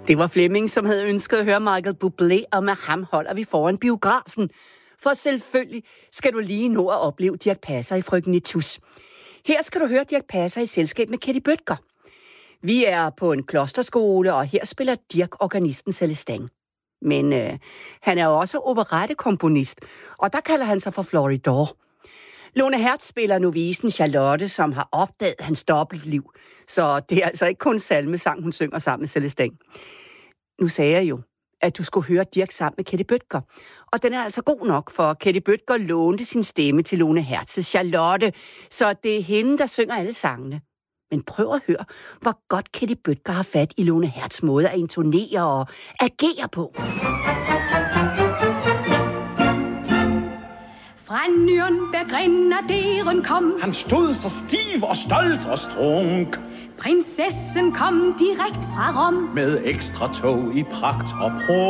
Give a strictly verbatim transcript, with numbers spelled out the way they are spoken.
Det var Flemming, som havde ønsket at høre Michael Bublé, og med ham holder vi foran biografen. For selvfølgelig skal du lige nå at opleve Dirch Passer i Frøken Nitous. Her skal du høre Dirch Passer i selskab med Ketty Bødker. Vi er på en klosterskole, og her spiller Dirch organisten Celestin. Men øh, han er jo også operettekomponist, og der kalder han sig for Floridor. Lone Hertz spiller novicen Charlotte, som har opdaget hans dobbeltliv. Så det er altså ikke kun salmesang, hun synger sammen med Celestin. Nu sagde jeg jo, at du skulle høre Dirch sammen med Ketty Bødker. Og den er altså god nok, for Ketty Bødker lånte sin stemme til Lone Hertz's Charlotte, så det er hende, der synger alle sangene. Men prøv at høre, hvor godt Ketty Bødker har fat i Lone Hertz' måde at intonere og agere på. Fra Nürnberg grenaderen kom. Han stod så stiv og stolt og strunk. Prinsessen kom direkt fra Rom. Med ekstra tog i pragt og prunk.